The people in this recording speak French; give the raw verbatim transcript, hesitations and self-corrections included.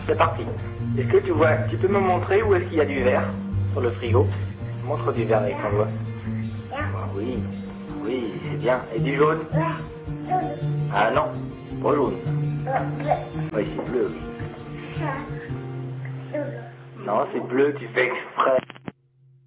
C'est parti. Est-ce que tu vois, tu peux me montrer où est-ce qu'il y a du vert sur le frigo? Montre du vert avec ton doigt. Oui, oui, c'est bien. Et du jaune? Ah non, pas jaune. Oui, c'est bleu, oui. Non, c'est bleu, tu fais exprès.